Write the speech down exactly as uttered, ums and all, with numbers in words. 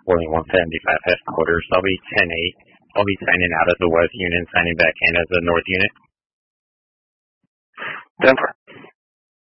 forty-one seventy-five headquarters. I'll be ten eight. I'll be signing out as the West unit, signing back in as the North unit. Denver.